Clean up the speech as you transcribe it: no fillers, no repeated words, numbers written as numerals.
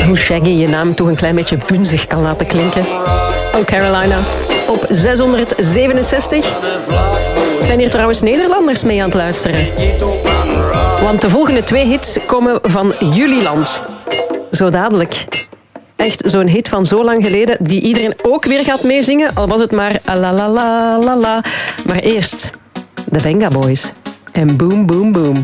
Hoe Shaggy je naam toch een klein beetje vunzig kan laten klinken. Oh Carolina. Op 667. Zijn hier trouwens Nederlanders mee aan het luisteren? Want de volgende 2 hits komen van Juliland. Zo dadelijk. Echt zo'n hit van zo lang geleden die iedereen ook weer gaat meezingen. Al was het maar la la la la la. Maar eerst de Venga Boys. En boom boom boom.